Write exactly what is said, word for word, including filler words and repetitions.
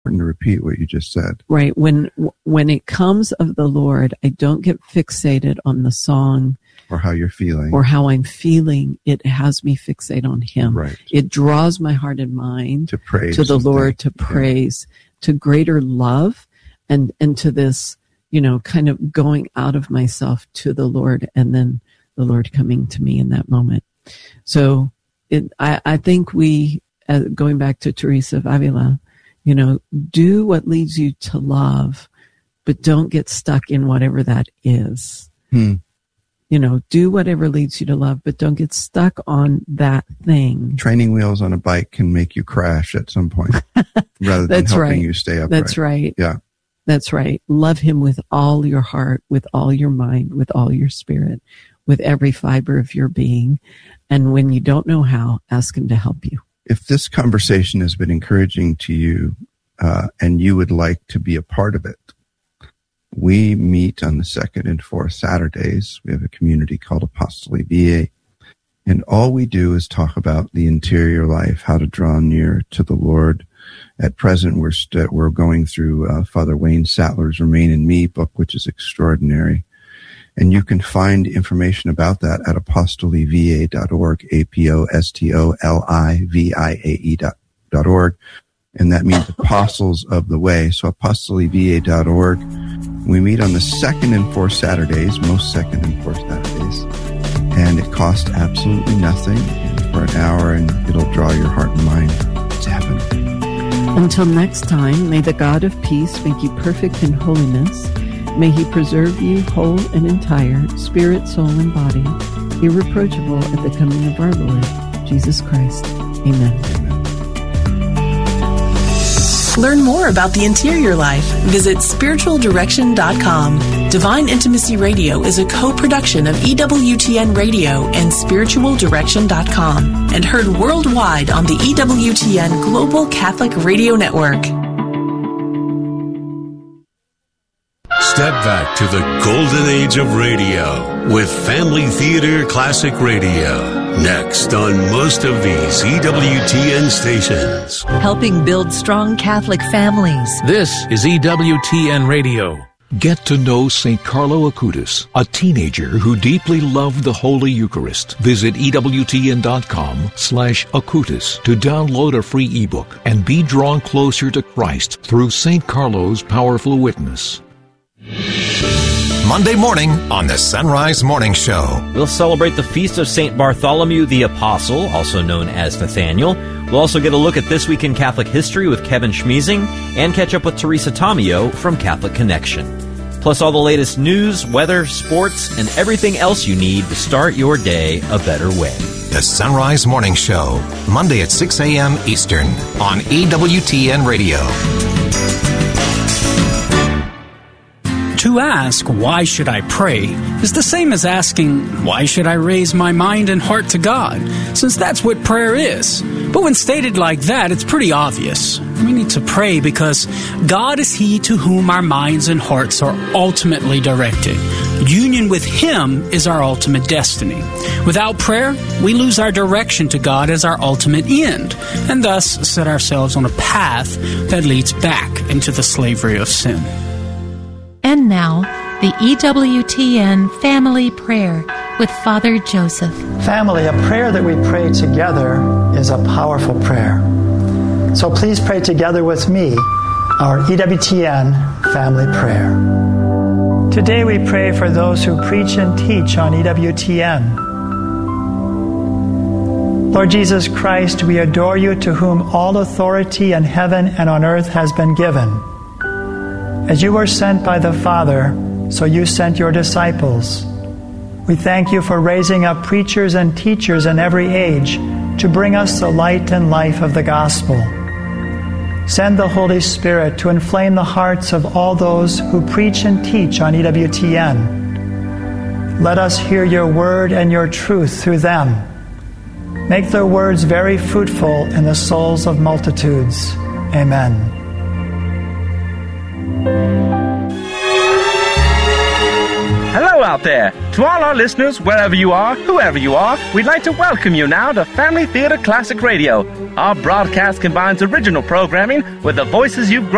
to repeat what you just said. Right. When when it comes of the Lord, I don't get fixated on the song or how you're feeling or how I'm feeling. It has me fixate on Him. Right. It draws my heart and mind to praise to the Lord, think. to praise, yeah. to greater love, and and to this, you know, kind of going out of myself to the Lord, and then the Lord coming to me in that moment. So it, I, I think we, uh, going back to Teresa of Avila, you know, do what leads you to love, but don't get stuck in whatever that is. Hmm. You know, do whatever leads you to love, but don't get stuck on that thing. Training wheels on a bike can make you crash at some point rather than That's helping right. you stay upright. That's right. Yeah. That's right. Love Him with all your heart, with all your mind, with all your spirit, with every fiber of your being. And when you don't know how, ask Him to help you. If this conversation has been encouraging to you uh, and you would like to be a part of it, we meet on the second and fourth Saturdays. We have a community called Apostoli V A. And all we do is talk about the interior life, how to draw near to the Lord. At present, we're st- we're going through uh, Father Wayne Sattler's Remain in Me book, which is extraordinary. And you can find information about that at apostoli v a dot org, A P O S T O L I V I A E dot, dot org. And that means Apostles of the Way. So apostoli v a dot org. We meet on the second and fourth Saturdays, most second and fourth Saturdays. And it costs absolutely nothing for an hour, and it'll draw your heart and mind to heaven. Until next time, may the God of peace make you perfect in holiness. May He preserve you whole and entire, spirit, soul, and body, irreproachable at the coming of our Lord, Jesus Christ. Amen. Amen. Learn more about the interior life. Visit spiritual direction dot com. Divine Intimacy Radio is a co-production of E W T N Radio and spiritual direction dot com and heard worldwide on the E W T N Global Catholic Radio Network. Step back to the golden age of radio with Family Theater Classic Radio. Next on most of these E W T N stations. Helping build strong Catholic families. This is E W T N Radio. Get to know Saint Carlo Acutis, a teenager who deeply loved the Holy Eucharist. Visit E W T N dot com slash Acutis to download a free ebook and be drawn closer to Christ through Saint Carlo's powerful witness. Monday morning on the Sunrise Morning Show. We'll celebrate the feast of Saint Bartholomew the Apostle, also known as Nathaniel. We'll also get a look at This Week in Catholic History with Kevin Schmeezing and catch up with Teresa Tomeo from Catholic Connection. Plus all the latest news, weather, sports, and everything else you need to start your day a better way. The Sunrise Morning Show, Monday at six a.m. Eastern on E W T N Radio. To ask, why should I pray, is the same as asking, why should I raise my mind and heart to God, since that's what prayer is. But when stated like that, it's pretty obvious. We need to pray because God is He to whom our minds and hearts are ultimately directed. Union with Him is our ultimate destiny. Without prayer, we lose our direction to God as our ultimate end, and thus set ourselves on a path that leads back into the slavery of sin. And now, the E W T N Family Prayer with Father Joseph. Family, a prayer that we pray together is a powerful prayer. So please pray together with me our E W T N Family Prayer. Today we pray for those who preach and teach on E W T N. Lord Jesus Christ, we adore You, to whom all authority in heaven and on earth has been given. As You were sent by the Father, so You sent Your disciples. We thank You for raising up preachers and teachers in every age to bring us the light and life of the gospel. Send the Holy Spirit to inflame the hearts of all those who preach and teach on E W T N. Let us hear Your word and Your truth through them. Make their words very fruitful in the souls of multitudes. Amen. Hello out there. To all our listeners, wherever you are, whoever you are, we'd like to welcome you now to Family Theater Classic Radio. Our broadcast combines original programming with the voices you've grown